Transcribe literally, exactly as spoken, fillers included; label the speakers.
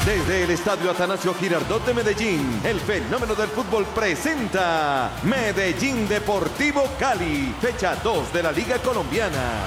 Speaker 1: Desde el Estadio Atanasio Girardot de Medellín, el fenómeno del fútbol presenta Medellín Deportivo Cali, fecha dos de la Liga Colombiana.